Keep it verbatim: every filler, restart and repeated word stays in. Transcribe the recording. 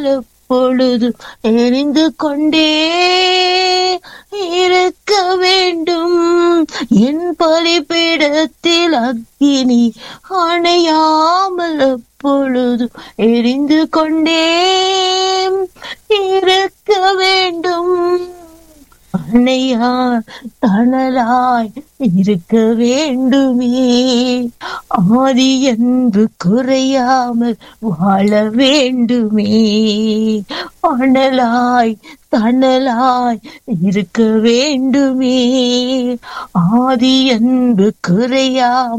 எப்பொழுதும் எரிந்து கொண்டே இருக்க வேண்டும். என் பலிபீடத்தில் அக்கினி அணையாமல் எப்பொழுதும் எரிந்து கொண்டே இருக்க வேண்டும். அணையாய் தணலாய் இருக்க வேண்டுமே. ஆதி அன்பு குறையாமல் வாழ வேண்டுமே. அனலாய் தணலாய் இருக்க வேண்டுமே. ஆதி அன்பு குறையாமல்